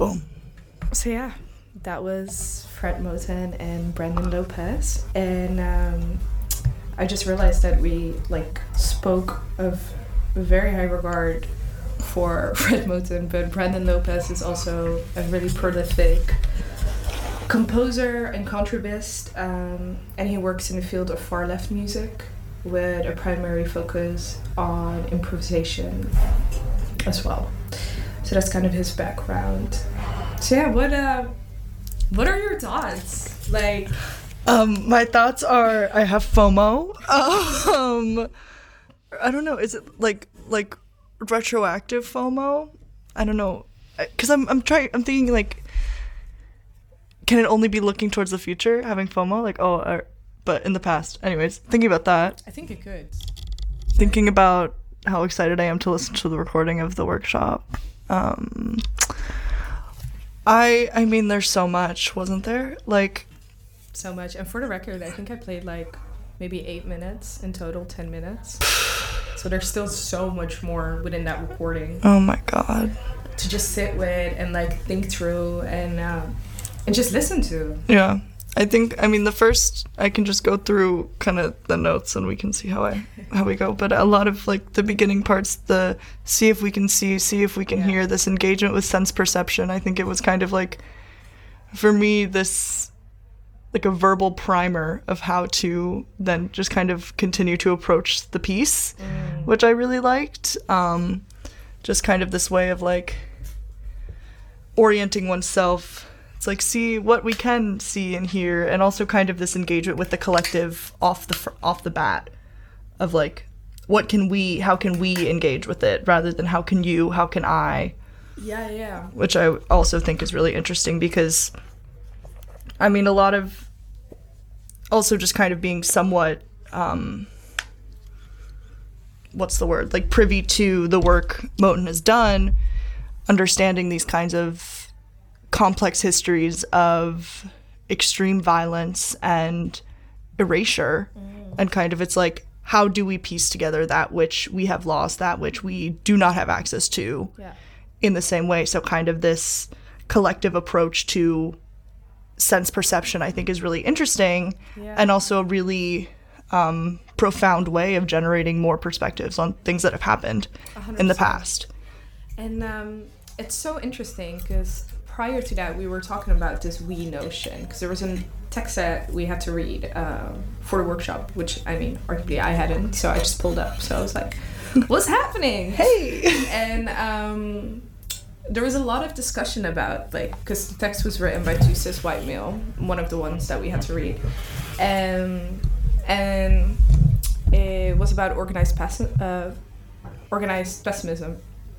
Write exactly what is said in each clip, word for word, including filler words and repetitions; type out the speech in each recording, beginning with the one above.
Boom. So yeah, that was Fred Moten and Brandon Lopez, and um, I just realized that we like spoke of very high regard for Fred Moten, but Brandon Lopez is also a really prolific composer and contrabasist, um, and he works in the field of far left music with a primary focus on improvisation as well. So that's kind of his background. So yeah, what uh, what are your thoughts? Like, um, my thoughts are I have FOMO. Um, I don't know. Is it like like retroactive FOMO? I don't know, because I'm I'm trying. I'm thinking like, can it only be looking towards the future, having FOMO? Like, oh, uh, but in the past. Anyways, thinking about that. I think it could. Thinking about how excited I am to listen to the recording of the workshop. Um, I I mean, there's so much, wasn't there? Like, so much. And for the record, I think I played like maybe eight minutes in total, ten minutes. So there's still so much more within that recording. Oh my god. To just sit with and like think through and uh, and just listen to. Yeah. I think, I mean, the first, I can just go through kind of the notes and we can see how I how we go. But a lot of like the beginning parts, the see if we can see, see if we can yeah. hear, this engagement with sense perception. I think it was kind of like, for me, this like a verbal primer of how to then just kind of continue to approach the piece, mm. which I really liked. Um, just kind of this way of like orienting oneself. It's like, see what we can see and hear, and also kind of this engagement with the collective off the fr- off the bat of like, what can we, how can we engage with it, rather than how can you, how can I? Yeah, yeah. Which I also think is really interesting because, I mean, a lot of, also just kind of being somewhat, um, what's the word, like privy to the work Moten has done, understanding these kinds of complex histories of extreme violence and erasure, mm. and kind of it's like, how do we piece together that which we have lost, that which we do not have access to, yeah. in the same way. So kind of this collective approach to sense perception, I think, is really interesting, yeah. and also a really um, profound way of generating more perspectives on things that have happened one hundred percent in the past. And um, it's so interesting because prior to that, we were talking about this we notion, because there was a text that we had to read um, for the workshop, which, I mean, arguably I hadn't, so I just pulled up. So I was like, what's happening? Hey! And um, there was a lot of discussion about, like, because the text was written by two cis white male, one of the ones that we had to read. Um, and it was about organized, pessi- uh, organized pessimism.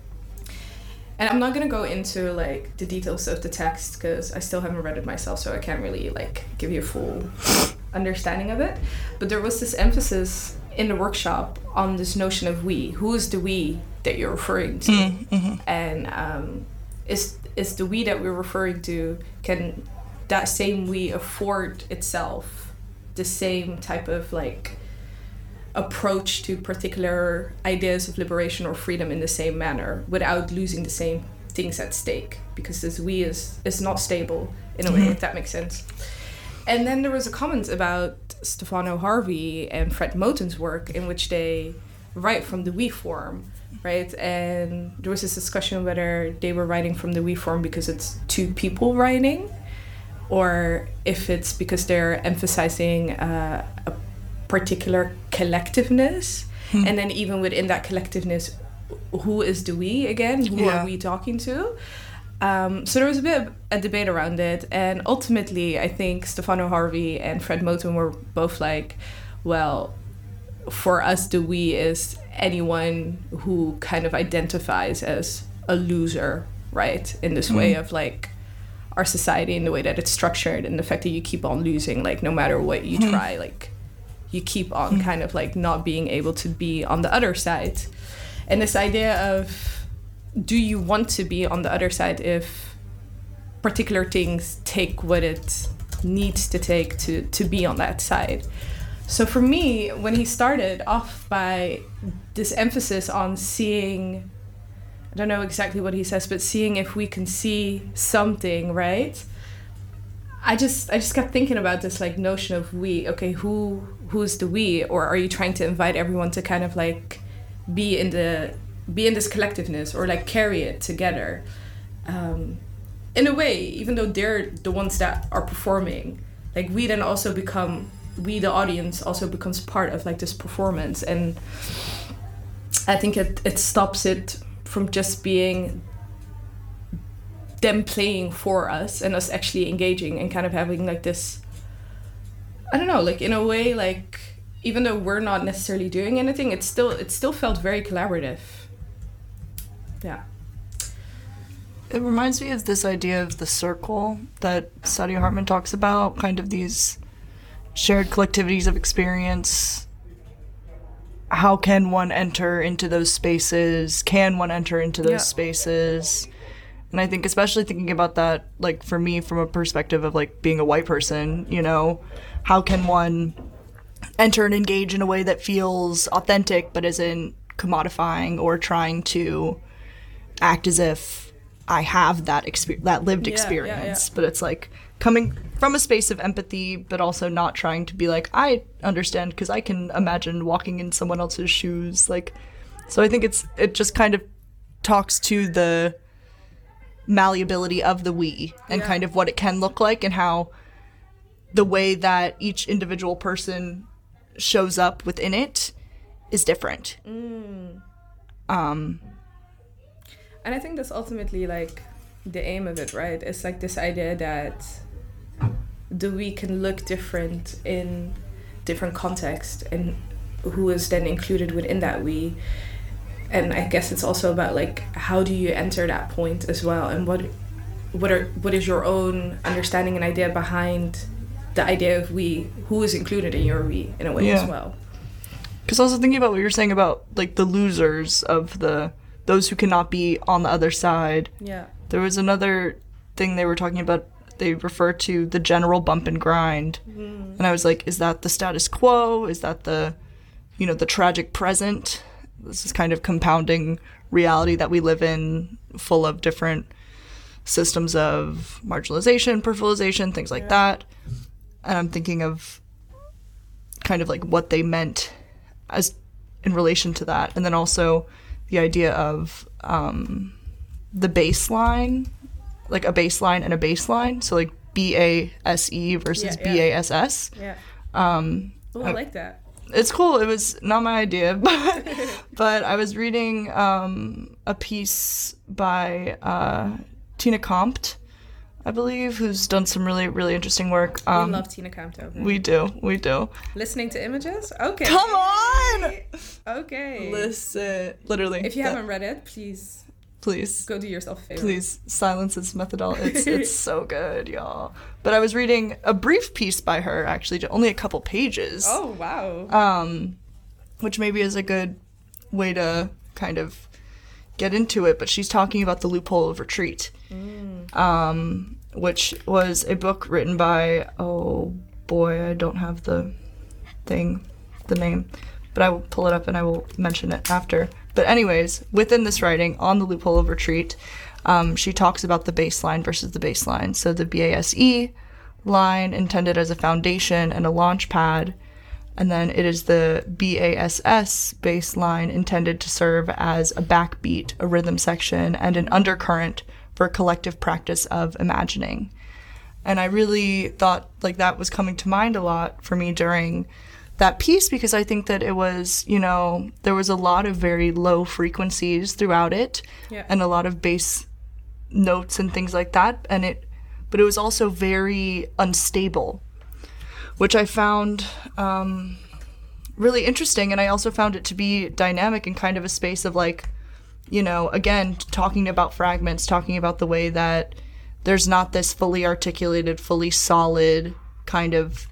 And I'm not going to go into, like, the details of the text because I still haven't read it myself, so I can't really, like, give you a full understanding of it. But there was this emphasis in the workshop on this notion of we. Who is the we that you're referring to? Mm-hmm. And um, is is the we that we're referring to, can that same we afford itself the same type of, like, approach to particular ideas of liberation or freedom in the same manner without losing the same things at stake, because this we is is not stable in a way, if that makes sense. And then there was a comment about Stefano Harvey and Fred Moten's work in which they write from the we form, right? And there was this discussion whether they were writing from the we form because it's two people writing, or if it's because they're emphasizing uh, a particular collectiveness, hmm. and then even within that collectiveness, who is the we again? Who yeah. are we talking to? Um, so there was a bit of a debate around it, and ultimately I think Stefano Harvey and Fred Moten were both like, well, for us the we is anyone who kind of identifies as a loser, right? In this hmm. way of like our society and the way that it's structured, and the fact that you keep on losing, like no matter what you hmm. try, like you keep on mm. kind of like not being able to be on the other side. And this idea of, do you want to be on the other side if particular things take what it needs to take to, to be on that side? So for me, when he started off by this emphasis on seeing I don't know exactly what he says, but seeing if we can see something, right? I just I just kept thinking about this like notion of we. Okay, who who's the we, or are you trying to invite everyone to kind of like be in the be in this collectiveness or like carry it together? Um, in a way, even though they're the ones that are performing, like we then also become we the audience also becomes part of like this performance, and I think it it stops it from just being them playing for us and us actually engaging and kind of having like this, I don't know, like in a way, like even though we're not necessarily doing anything, it's still it still felt very collaborative. Yeah. It reminds me of this idea of the circle that Saadia Hartman talks about, kind of these shared collectivities of experience. How can one enter into those spaces? Can one enter into those Yeah. spaces? And I think especially thinking about that, like for me, from a perspective of like being a white person, you know, how can one enter and engage in a way that feels authentic but isn't commodifying or trying to act as if I have that exper- that lived Yeah, yeah, experience. yeah. But it's like coming from a space of empathy, but also not trying to be like, I understand because I can imagine walking in someone else's shoes. Like, so I think it's it just kind of talks to the malleability of the we and Yeah. kind of what it can look like and how the way that each individual person shows up within it is different. Um, And I think that's ultimately like the aim of it, right? It's like this idea that the we can look different in different context and who is then included within that we. And I guess it's also about like how do you enter that point as well, and what what are what is your own understanding and idea behind the idea of we, who is included in your we in a way Yeah. as well. Because also thinking about what you're saying about like the losers of the those who cannot be on the other side. Yeah. There was another thing they were talking about. They refer to the general bump and grind, Mm. and I was like, is that the status quo? Is that the, you know, the tragic present? This is kind of compounding reality that we live in, full of different systems of marginalization, peripheralization, things like Yeah. that. And I'm thinking of kind of like what they meant as in relation to that, and then also the idea of um, the baseline, like a baseline and a baseline. So like B A S E versus Yeah, yeah. B A S S. Yeah. Um, Oh, I like that. it's cool. It was not my idea, but but I was reading um, a piece by uh, Tina Compt, I believe, who's done some really really interesting work. Um, we love Tina Camto. we do, we do. Listening to images? Okay. Come on! Okay. Listen, literally. If you that- haven't read it, please please, go do yourself a favor. please, silence its methodology. It's it's so good, y'all. But I was reading a brief piece by her, actually, only a couple pages. Oh, wow. um, which maybe is a good way to kind of get into it. But she's talking about The Loophole of Retreat, um, which was a book written by, oh boy, I don't have the thing, the name, but I will pull it up and I will mention it after. But anyways, within this writing on The Loophole of Retreat, um, she talks about the baseline versus the baseline. So the B A S E line intended as a foundation and a launch pad, and then it is the B A S S baseline intended to serve as a backbeat, a rhythm section, and an undercurrent for collective practice of imagining. And I really thought like that was coming to mind a lot for me during that piece, because I think that it was, you know, there was a lot of very low frequencies throughout it, Yeah. and a lot of bass notes and things like that, and it but it was also very unstable, which I found um, really interesting. And I also found it to be dynamic in kind of a space of like, you know, again, talking about fragments, talking about the way that there's not this fully articulated, fully solid kind of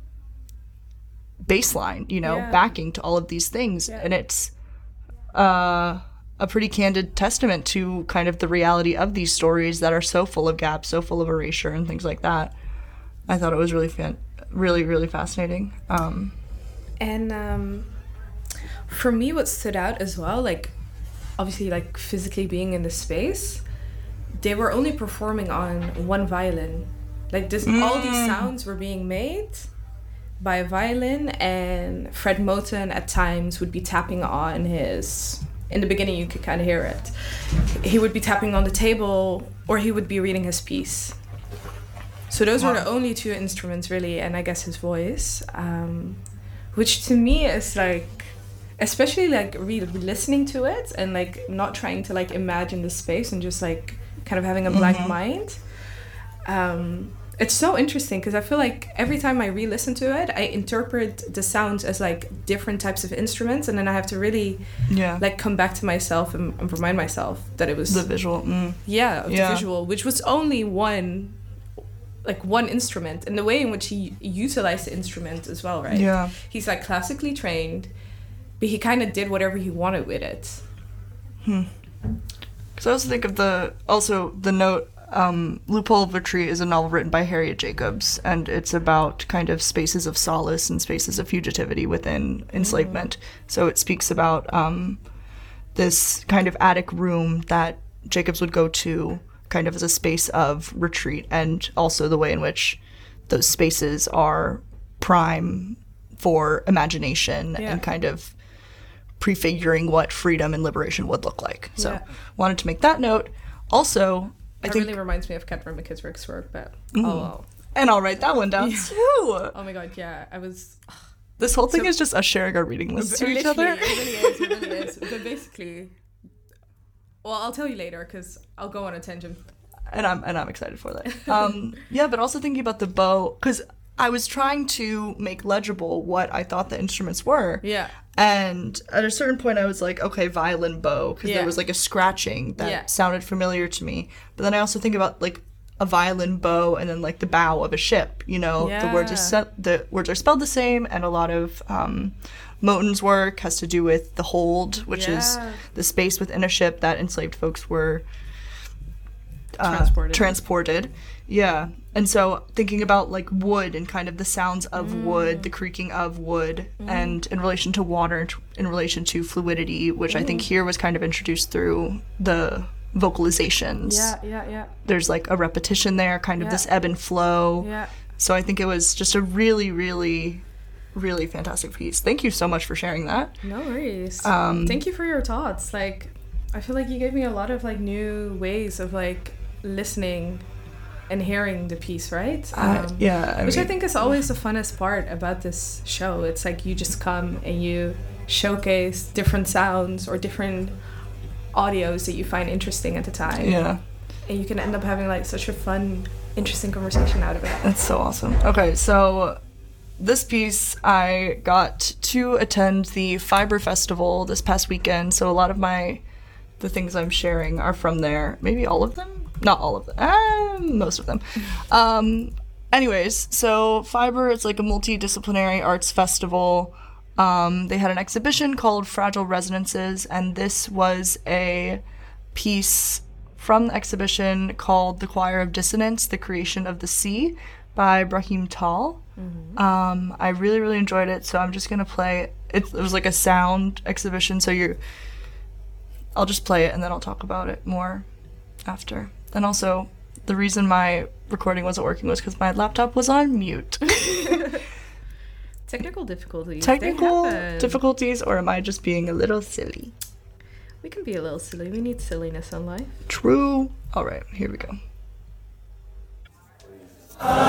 baseline, you know, Yeah. backing to all of these things. Yeah. And it's uh, a pretty candid testament to kind of the reality of these stories that are so full of gaps, so full of erasure and things like that. I thought it was really fan- really, really fascinating. Um, And um, for me, what stood out as well, like obviously like physically being in the space, they were only performing on one violin. Like this, mm. all these sounds were being made by a violin, and Fred Moten at times would be tapping on his, in the beginning you could kind of hear it, he would be tapping on the table, or he would be reading his piece. So those wow. were the only two instruments really, and I guess his voice, um, which to me is like, especially like really listening to it and like not trying to like imagine the space and just like kind of having a blank mm-hmm. mind. Um, it's so interesting because I feel like every time I re-listen to it, I interpret the sounds as like different types of instruments, and then I have to really yeah. like come back to myself and, and remind myself that it was the visual. Mm. Yeah, yeah, the visual, which was only one, like one instrument, and the way in which he utilized the instrument as well, right? Yeah, he's like classically trained, but he kind of did whatever he wanted with it. Hmm. Because I also think of the also the note. Um, Loophole of a Tree is a novel written by Harriet Jacobs, and it's about kind of spaces of solace and spaces of fugitivity within enslavement. Mm-hmm. So it speaks about um, this kind of attic room that Jacobs would go to kind of as a space of retreat, and also the way in which those spaces are prime for imagination yeah. and kind of prefiguring what freedom and liberation would look like. So yeah. wanted to make that note. Also, I that think, really reminds me of Catherine McKittrick's work, but mm. oh well. And I'll write that one down yeah. too. Oh my god, yeah. I was... This whole thing so, is just us sharing our reading lists to each other. It really is, it really is. But basically... Well, I'll tell you later, because I'll go on a tangent. And I'm and I'm excited for that. Um, yeah, but also thinking about the bow, because I was trying to make legible what I thought the instruments were. Yeah. And at a certain point, I was like, okay, violin bow, because yeah. there was like a scratching that yeah. sounded familiar to me. But then I also think about like a violin bow and then like the bow of a ship. You know, yeah. the words are set, the words are spelled the same, and a lot of um, Moten's work has to do with the hold, which yeah. is the space within a ship that enslaved folks were uh, transported. transported. Yeah. And so thinking about like wood and kind of the sounds of mm. wood, the creaking of wood, mm. and in relation to water, in relation to fluidity, which mm. I think here was kind of introduced through the vocalizations. Yeah, yeah, yeah. There's like a repetition there, kind of yeah. this ebb and flow. Yeah. So I think it was just a really, really, really fantastic piece. Thank you so much for sharing that. No worries. Um, Thank you for your thoughts. Like, I feel like you gave me a lot of like new ways of like listening and hearing the piece, right? Um, uh, yeah. I which mean, I think is always the funnest part about this show. It's like you just come and you showcase different sounds or different audios that you find interesting at the time. Yeah. And you can end up having like such a fun, interesting conversation out of it. That's so awesome. Okay, so this piece, I got to attend the Fiber Festival this past weekend, so a lot of my, the things I'm sharing are from there. Maybe all of them? Not all of them. Uh, most of them. Um, anyways, so Fiber is like a multidisciplinary arts festival. Um, they had an exhibition called Fragile Resonances, and this was a piece from the exhibition called The Choir of Dissonance, The Creation of the Sea by Brahim Tal. Mm-hmm. Um, I really, really enjoyed it, so I'm just going to play it. It was like a sound exhibition, so you're... I'll just play it, and then I'll talk about it more after. And also, the reason my recording wasn't working was because my laptop was on mute. Technical difficulties. Technical difficulties, or am I just being a little silly? We can be a little silly. We need silliness in life. True. All right, here we go.